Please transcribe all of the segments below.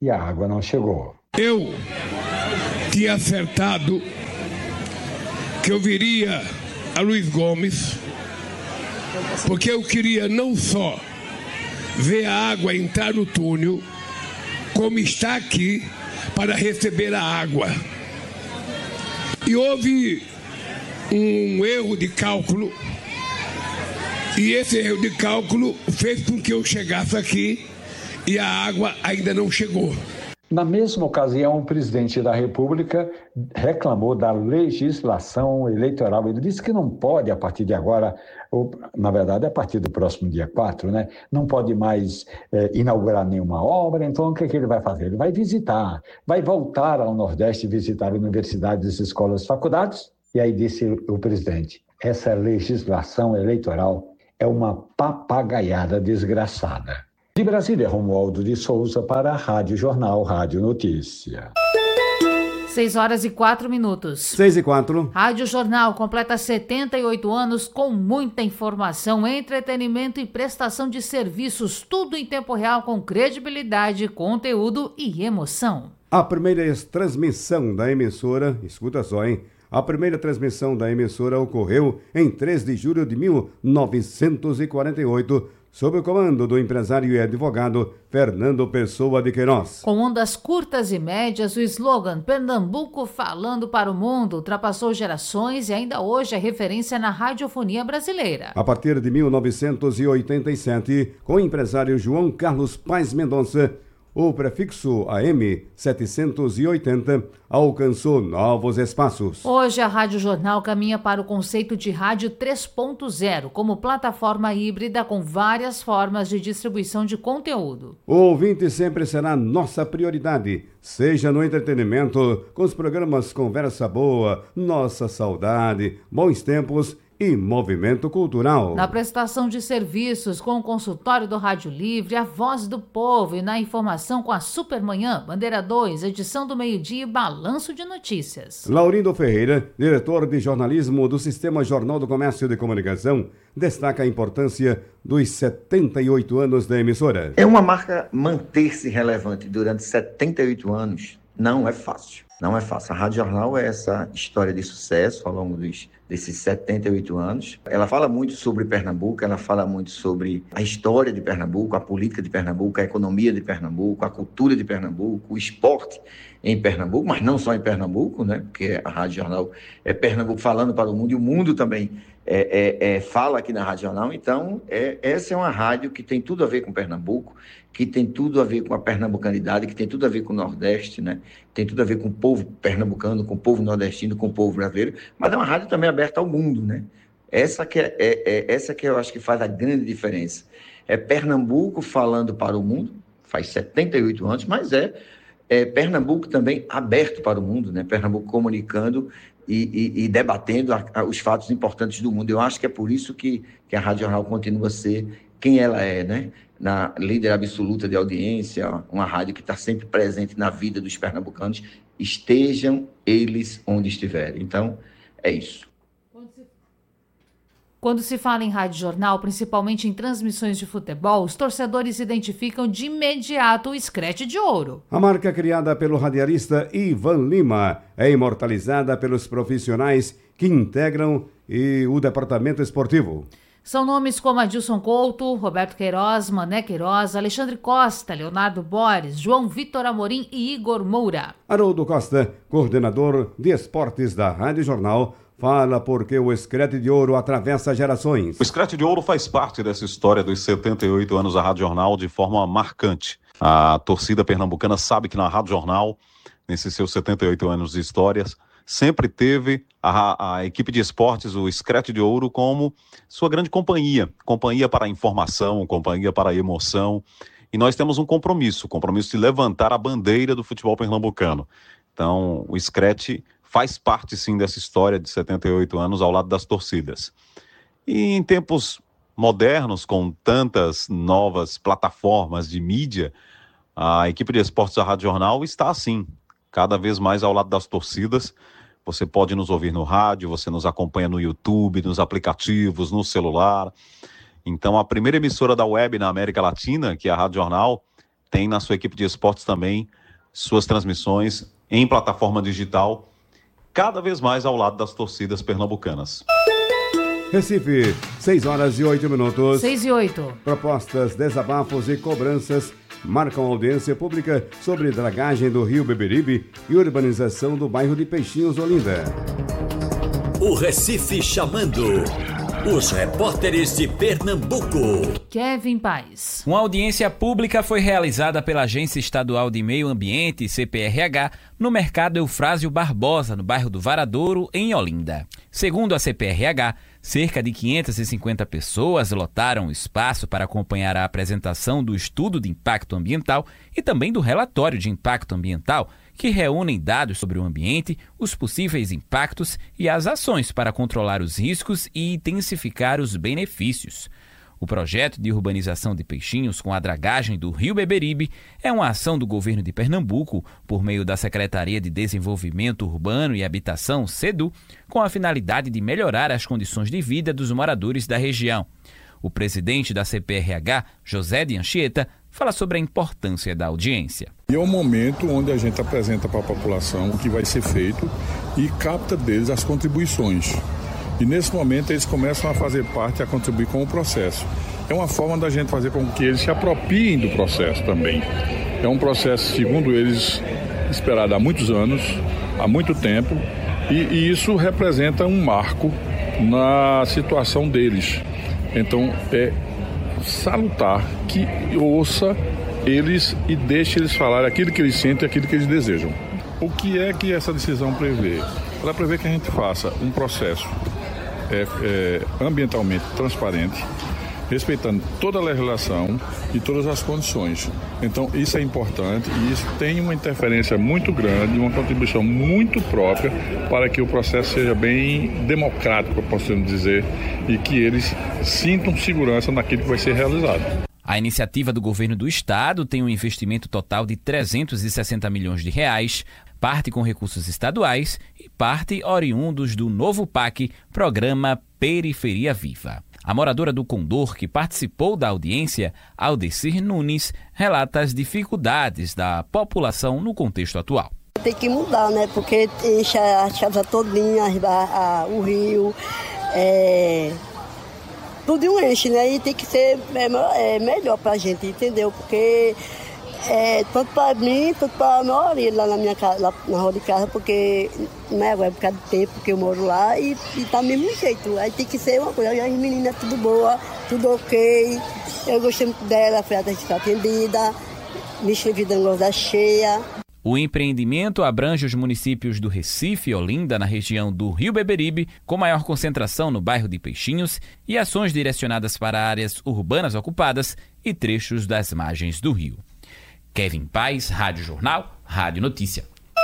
e a água não chegou. Eu tinha acertado que eu viria a Luiz Gomes, porque eu queria não só ver a água entrar no túnel, como estar aqui para receber a água. E houve um erro de cálculo, e esse erro de cálculo fez com que eu chegasse aqui e a água ainda não chegou. Na mesma ocasião, o presidente da República reclamou da legislação eleitoral. Ele disse que não pode, a partir de agora, ou, na verdade, a partir do próximo dia 4, né? Não pode mais inaugurar nenhuma obra. Então, o que é que ele vai fazer? Ele vai visitar, vai voltar ao Nordeste, visitar universidades, escolas, faculdades. E aí disse o presidente, essa legislação eleitoral é uma papagaiada desgraçada. De Brasília, Romualdo de Souza para a Rádio Jornal, Rádio Notícia. 6h04. 6h04. Rádio Jornal completa 78 anos com muita informação, entretenimento e prestação de serviços, tudo em tempo real com credibilidade, conteúdo e emoção. A primeira transmissão da emissora, escuta só, hein? A primeira transmissão da emissora ocorreu em 3 de julho de 1948, sob o comando do empresário e advogado Fernando Pessoa de Queiroz. Com ondas curtas e médias, o slogan Pernambuco falando para o mundo ultrapassou gerações e ainda hoje é referência na radiofonia brasileira. A partir de 1987, com o empresário João Carlos Paes Mendonça, o prefixo AM 780 alcançou novos espaços. Hoje a Rádio Jornal caminha para o conceito de rádio 3.0, como plataforma híbrida com várias formas de distribuição de conteúdo. O ouvinte sempre será nossa prioridade, seja no entretenimento, com os programas Conversa Boa, Nossa Saudade, Bons Tempos e Movimento Cultural. Na prestação de serviços com o consultório do Rádio Livre, a Voz do Povo e na informação com a Supermanhã, Bandeira 2, edição do meio-dia e balanço de notícias. Laurindo Ferreira, diretor de jornalismo do Sistema Jornal do Comércio de Comunicação, destaca a importância dos 78 anos da emissora. É uma marca manter-se relevante durante 78 anos. Não é fácil. Não é fácil. A Rádio Jornal é essa história de sucesso ao longo desses 78 anos. Ela fala muito sobre Pernambuco, ela fala muito sobre a história de Pernambuco, a política de Pernambuco, a economia de Pernambuco, a cultura de Pernambuco, o esporte em Pernambuco, mas não só em Pernambuco, né? Porque a Rádio Jornal é Pernambuco falando para o mundo e o mundo também fala aqui na Rádio Jornal. Então, essa é uma rádio que tem tudo a ver com Pernambuco, que tem tudo a ver com a pernambucanidade, que tem tudo a ver com o Nordeste, né? Tem tudo a ver com o povo pernambucano, com o povo nordestino, com o povo brasileiro, mas é uma rádio também aberta ao mundo, né? Essa que eu acho que faz a grande diferença. É Pernambuco falando para o mundo, faz 78 anos, mas Pernambuco também aberto para o mundo, né? Pernambuco comunicando e debatendo os fatos importantes do mundo. Eu acho que é por isso que a Rádio Jornal continua a ser quem ela é, né? Na líder absoluta de audiência, uma rádio que está sempre presente na vida dos pernambucanos, estejam eles onde estiverem. Então, é isso. Quando se fala em rádio jornal, principalmente em transmissões de futebol, os torcedores identificam de imediato o Scratch de Ouro. A marca criada pelo radialista Ivan Lima é imortalizada pelos profissionais que integram o departamento esportivo. São nomes como Adilson Couto, Roberto Queiroz, Mané Queiroz, Alexandre Costa, Leonardo Borges, João Vitor Amorim e Igor Moura. Haroldo Costa, coordenador de esportes da Rádio Jornal, fala porque o Scratch de Ouro atravessa gerações. O Scratch de Ouro faz parte dessa história dos 78 anos da Rádio Jornal de forma marcante. A torcida pernambucana sabe que na Rádio Jornal, nesses seus 78 anos de histórias, sempre teve a equipe de esportes, o Scratch de Ouro, como sua grande companhia para a informação, companhia para a emoção. E nós temos um compromisso de levantar a bandeira do futebol pernambucano. Então, o Scratch faz parte, sim, dessa história de 78 anos ao lado das torcidas. E em tempos modernos, com tantas novas plataformas de mídia, a equipe de esportes da Rádio Jornal está, assim, cada vez mais ao lado das torcidas. Você pode nos ouvir no rádio, você nos acompanha no YouTube, nos aplicativos, no celular. Então, a primeira emissora da web na América Latina, que é a Rádio Jornal, tem na sua equipe de esportes também suas transmissões em plataforma digital, cada vez mais ao lado das torcidas pernambucanas. Recife, 6h08. 6h08. Propostas, desabafos e cobranças marcam audiência pública sobre dragagem do Rio Beberibe e urbanização do bairro de Peixinhos, Olinda. O Recife chamando. Os repórteres de Pernambuco. Kevin Paes. Uma audiência pública foi realizada pela Agência Estadual de Meio Ambiente, CPRH, no mercado Eufrásio Barbosa, no bairro do Varadouro, em Olinda. Segundo a CPRH, cerca de 550 pessoas lotaram o espaço para acompanhar a apresentação do estudo de impacto ambiental e também do relatório de impacto ambiental, que reúnem dados sobre o ambiente, os possíveis impactos e as ações para controlar os riscos e intensificar os benefícios. O projeto de urbanização de Peixinhos com a dragagem do Rio Beberibe é uma ação do governo de Pernambuco, por meio da Secretaria de Desenvolvimento Urbano e Habitação, SEDU, com a finalidade de melhorar as condições de vida dos moradores da região. O presidente da CPRH, José de Anchieta, fala sobre a importância da audiência. E é um momento onde a gente apresenta para a população o que vai ser feito e capta deles as contribuições. E nesse momento eles começam a fazer parte, a contribuir com o processo. É uma forma da gente fazer com que eles se apropriem do processo também. É um processo, segundo eles, esperado há muitos anos, há muito tempo, e isso representa um marco na situação deles. Então é salutar que ouça eles e deixe eles falar aquilo que eles sentem, aquilo que eles desejam. O que é que essa decisão prevê? Ela prevê que a gente faça um processo ambientalmente transparente, respeitando toda a legislação e todas as condições. Então isso é importante e isso tem uma interferência muito grande, uma contribuição muito própria para que o processo seja bem democrático, possamos dizer, e que eles sintam segurança naquilo que vai ser realizado. A iniciativa do governo do estado tem um investimento total de 360 milhões de reais, parte com recursos estaduais e parte oriundos do novo PAC, Programa Periferia Viva. A moradora do Condor, que participou da audiência, Aldecir Nunes, relata as dificuldades da população no contexto atual. Tem que mudar, né? Porque enche a casa todinha, o rio, tudo enche, né? E tem que ser melhor pra gente, entendeu? Porque tanto para mim, tanto para a maioria lá na minha casa, lá na rua de casa, porque não é por causa do tempo que eu moro lá e tá do mesmo jeito. Aí tem que ser uma coisa, as meninas tudo boa, tudo ok. Eu gostei muito dela, foi até estar atendida, me inscrevi no negócio da cheia. O empreendimento abrange os municípios do Recife e Olinda, na região do Rio Beberibe, com maior concentração no bairro de Peixinhos, e ações direcionadas para áreas urbanas ocupadas e trechos das margens do rio. Kevin Paes, Rádio Jornal, Rádio Notícia.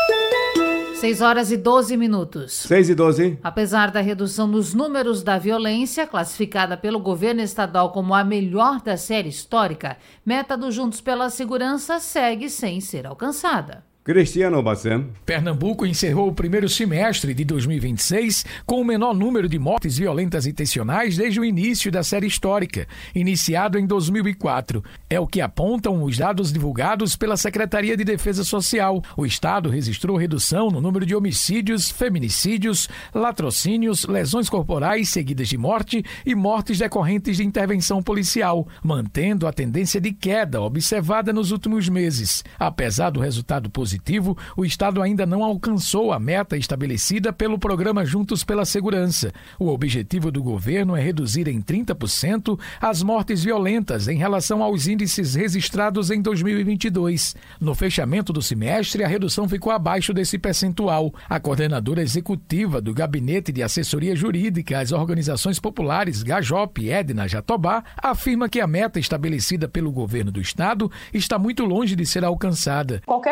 6h12. 6h12. Apesar da redução nos números da violência, classificada pelo governo estadual como a melhor da série histórica, meta do Juntos pela Segurança segue sem ser alcançada. Cristiano Bacen. Pernambuco encerrou o primeiro semestre de 2026 com o menor número de mortes violentas intencionais desde o início da série histórica, iniciado em 2004. É o que apontam os dados divulgados pela Secretaria de Defesa Social. O Estado registrou redução no número de homicídios, feminicídios, latrocínios, lesões corporais seguidas de morte e mortes decorrentes de intervenção policial, mantendo a tendência de queda observada nos últimos meses. Apesar do resultado positivo, o Estado ainda não alcançou a meta estabelecida pelo programa Juntos pela Segurança. O objetivo do governo é reduzir em 30% as mortes violentas em relação aos índices registrados em 2022. No fechamento do semestre, a redução ficou abaixo desse percentual. A coordenadora executiva do Gabinete de Assessoria Jurídica às Organizações Populares, Gajop, Edna Jatobá, afirma que a meta estabelecida pelo governo do Estado está muito longe de ser alcançada. Qualquer redução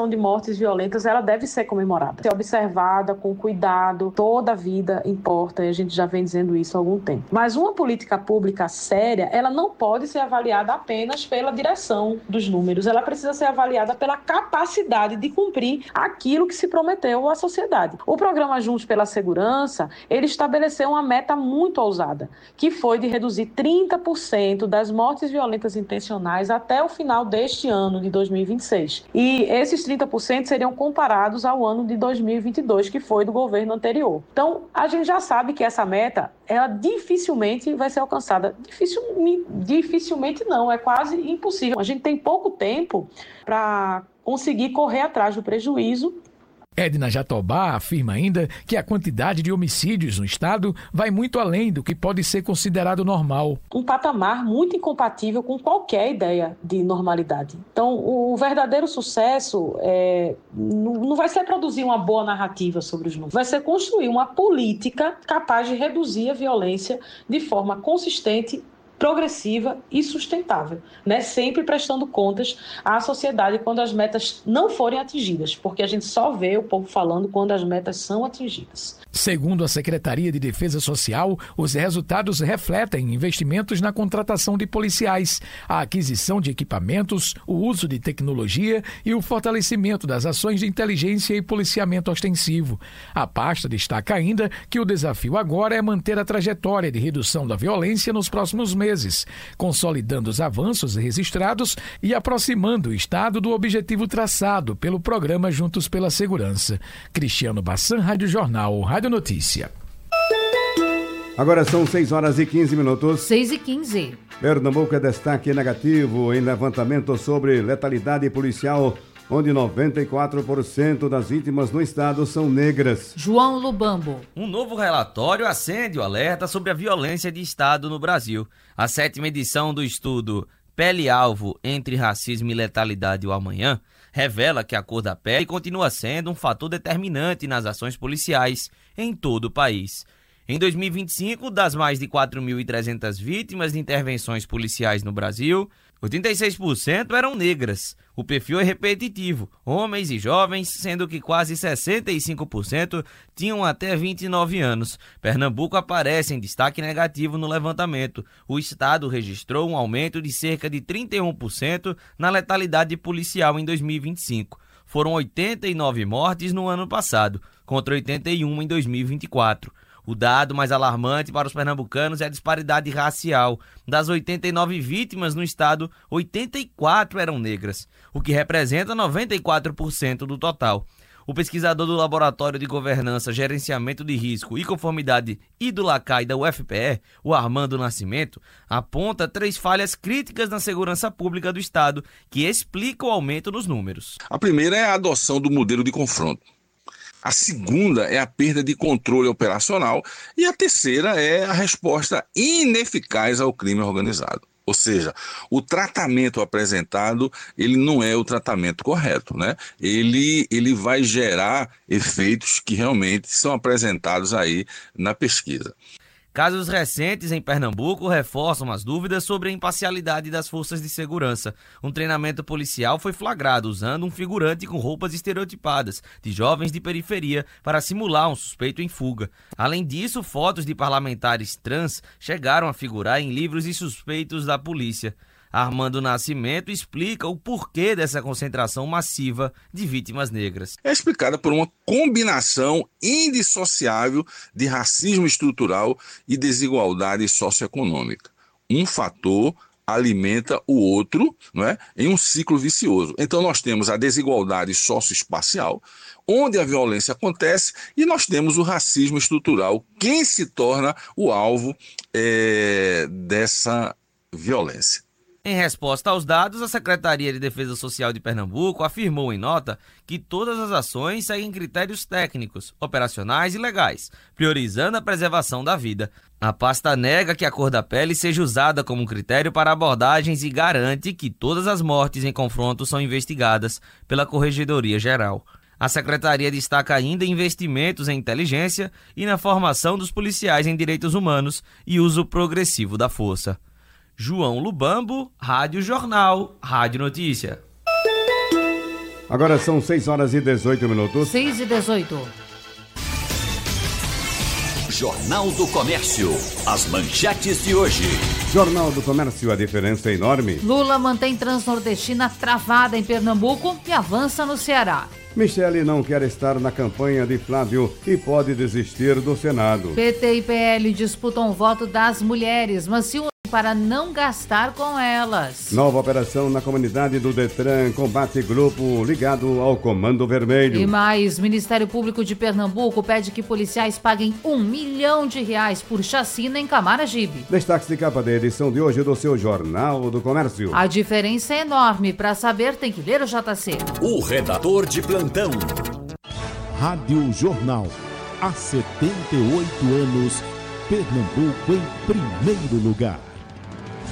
de mortes violentas, ela deve ser comemorada, ser observada com cuidado. Toda a vida importa, e a gente já vem dizendo isso há algum tempo. Mas uma política pública séria, ela não pode ser avaliada apenas pela direção dos números, ela precisa ser avaliada pela capacidade de cumprir aquilo que se prometeu à sociedade. O programa Juntos pela Segurança, ele estabeleceu uma meta muito ousada, que foi de reduzir 30% das mortes violentas intencionais até o final deste ano de 2026. E esses 30% seriam comparados ao ano de 2022, que foi do governo anterior. Então, a gente já sabe que essa meta, ela dificilmente vai ser alcançada. Dificilmente não, é quase impossível. A gente tem pouco tempo para conseguir correr atrás do prejuízo. Edna Jatobá afirma ainda que a quantidade de homicídios no estado vai muito além do que pode ser considerado normal. Um patamar muito incompatível com qualquer ideia de normalidade. Então, o verdadeiro sucesso não vai ser produzir uma boa narrativa sobre os números, vai ser construir uma política capaz de reduzir a violência de forma consistente, progressiva e sustentável, né? Sempre prestando contas à sociedade quando as metas não forem atingidas, porque a gente só vê o povo falando quando as metas são atingidas. Segundo a Secretaria de Defesa Social, os resultados refletem investimentos na contratação de policiais, a aquisição de equipamentos, o uso de tecnologia e o fortalecimento das ações de inteligência e policiamento ostensivo. A pasta destaca ainda que o desafio agora é manter a trajetória de redução da violência nos próximos meses, consolidando os avanços registrados e aproximando o Estado do objetivo traçado pelo programa Juntos pela Segurança. Cristiano Bassan, Rádio Jornal, Rádio Notícia. Agora são 6h15. 6h15. Pernambuco é destaque negativo em levantamento sobre letalidade policial, onde 94% das vítimas no estado são negras. João Lubambo. Um novo relatório acende o alerta sobre a violência de Estado no Brasil. A 7ª edição do estudo Pele-Alvo entre Racismo e Letalidade o Amanhã revela que a cor da pele continua sendo um fator determinante nas ações policiais em todo o país. Em 2025, das mais de 4.300 vítimas de intervenções policiais no Brasil, 86% eram negras. O perfil é repetitivo, homens e jovens, sendo que quase 65% tinham até 29 anos. Pernambuco aparece em destaque negativo no levantamento. O estado registrou um aumento de cerca de 31% na letalidade policial em 2025. Foram 89 mortes no ano passado, contra 81 em 2024. O dado mais alarmante para os pernambucanos é a disparidade racial. Das 89 vítimas no estado, 84 eram negras, o que representa 94% do total. O pesquisador do Laboratório de Governança, Gerenciamento de Risco e Conformidade e do LACAI da UFPE, o Armando Nascimento, aponta 3 falhas críticas na segurança pública do estado que explicam o aumento nos números. A primeira é a adoção do modelo de confronto. A segunda é a perda de controle operacional e a terceira é a resposta ineficaz ao crime organizado. Ou seja, o tratamento apresentado, ele não é o tratamento correto, né? Ele vai gerar efeitos que realmente são apresentados aí na pesquisa. Casos recentes em Pernambuco reforçam as dúvidas sobre a imparcialidade das forças de segurança. Um treinamento policial foi flagrado usando um figurante com roupas estereotipadas de jovens de periferia para simular um suspeito em fuga. Além disso, fotos de parlamentares trans chegaram a figurar em livros de suspeitos da polícia. Armando Nascimento explica o porquê dessa concentração massiva de vítimas negras. É explicada por uma combinação indissociável de racismo estrutural e desigualdade socioeconômica. Um fator alimenta o outro, não é? Em um ciclo vicioso. Então nós temos a desigualdade socioespacial, onde a violência acontece, e nós temos o racismo estrutural, quem se torna o alvo dessa violência. Em resposta aos dados, a Secretaria de Defesa Social de Pernambuco afirmou em nota que todas as ações seguem critérios técnicos, operacionais e legais, priorizando a preservação da vida. A pasta nega que a cor da pele seja usada como um critério para abordagens e garante que todas as mortes em confronto são investigadas pela Corregedoria Geral. A Secretaria destaca ainda investimentos em inteligência e na formação dos policiais em direitos humanos e uso progressivo da força. João Lubambo, Rádio Jornal, Rádio Notícia. Agora são 6h18. 6h18. Jornal do Comércio. As manchetes de hoje. Jornal do Comércio, a diferença é enorme. Lula mantém Transnordestina travada em Pernambuco e avança no Ceará. Michele não quer estar na campanha de Flávio e pode desistir do Senado. PT e PL disputam o voto das mulheres, mas se unem para não gastar com elas. Nova operação na comunidade do Detran combate grupo ligado ao Comando Vermelho. E mais, Ministério Público de Pernambuco pede que policiais paguem R$1 milhão por chacina em Camaragibe. Destaques de capa da edição de hoje do seu Jornal do Comércio. A diferença é enorme. Para saber, tem que ler o JC. O redator de plantão. Rádio Jornal. Há 78 anos, Pernambuco em primeiro lugar.